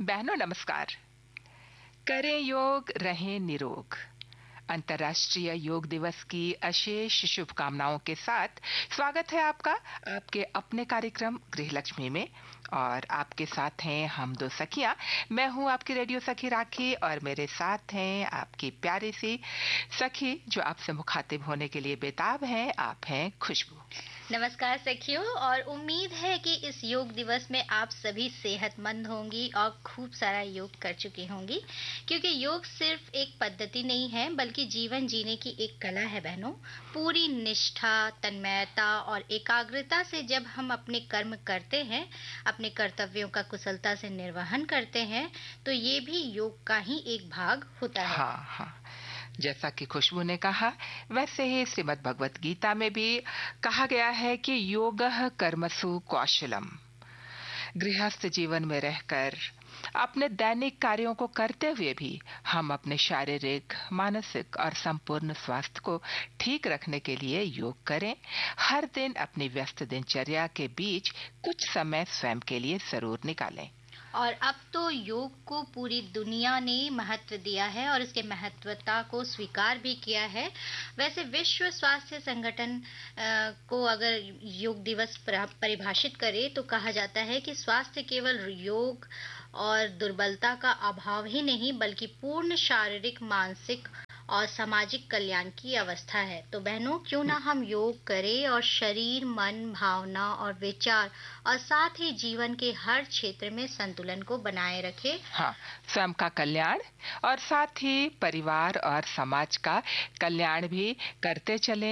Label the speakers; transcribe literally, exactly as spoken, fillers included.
Speaker 1: बहनों नमस्कार। करें योग, रहें निरोग। अंतर्राष्ट्रीय योग दिवस की अशेष शुभकामनाओं के साथ स्वागत है आपका आपके अपने कार्यक्रम गृहलक्ष्मी में। और आपके साथ हैं हम दो सखियां। मैं हूं आपकी रेडियो सखी राखी और मेरे साथ हैं आपकी प्यारी सी सखी जो आपसे मुखातिब होने के लिए बेताब हैं। आप हैं खुशबू।
Speaker 2: नमस्कार सखियों, और उम्मीद है कि इस योग दिवस में आप सभी सेहतमंद होंगी और खूब सारा योग कर चुकी होंगी, क्योंकि योग सिर्फ एक पद्धति नहीं है बल्कि जीवन जीने की एक कला है बहनों। पूरी निष्ठा, तन्मयता और एकाग्रता से जब हम अपने कर्म करते हैं, अपने कर्तव्यों का कुशलता से निर्वहन करते हैं, तो ये भी योग का ही एक भाग होता है।
Speaker 1: हाँ हाँ, जैसा कि खुशबू ने कहा, वैसे ही श्रीमद् भगवत गीता में भी कहा गया है कि योगः कर्मसु कौशलम। गृहस्थ जीवन में रहकर अपने दैनिक कार्यों को करते हुए भी हम अपने शारीरिक, मानसिक और संपूर्ण स्वास्थ्य को ठीक रखने के लिए योग करें। हर दिन अपनी व्यस्त दिनचर्या के बीच कुछ समय स्वयं के लिए जरूर निकालें।
Speaker 2: और अब तो योग को पूरी दुनिया ने महत्व दिया है और इसके महत्वता को स्वीकार भी किया है। वैसे विश्व स्वास्थ्य संगठन को अगर योग दिवस परिभाषित करे तो कहा जाता है कि स्वास्थ्य केवल योग और दुर्बलता का अभाव ही नहीं बल्कि पूर्ण शारीरिक, मानसिक और सामाजिक कल्याण की अवस्था है। तो बहनों, क्यों ना हम योग करें और शरीर, मन, भावना और विचार और साथ ही जीवन के हर क्षेत्र में संतुलन को बनाए रखें।
Speaker 1: हाँ, स्वयं का कल्याण और साथ ही परिवार और समाज का कल्याण भी करते चलें।